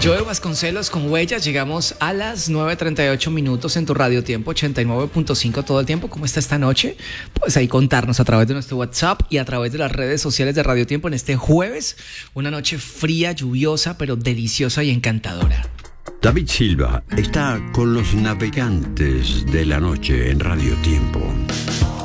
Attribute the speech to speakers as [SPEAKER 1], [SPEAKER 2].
[SPEAKER 1] Joe Vasconcelos con Huellas. Llegamos a las 9:38 minutos en tu Radio Tiempo 89.5 todo el tiempo. ¿Cómo está esta noche? Pues ahí contarnos a través de nuestro WhatsApp y a través de las redes sociales de Radio Tiempo en este jueves. Una noche fría, lluviosa, pero deliciosa y encantadora.
[SPEAKER 2] David Silva está con los navegantes de la noche en Radio Tiempo.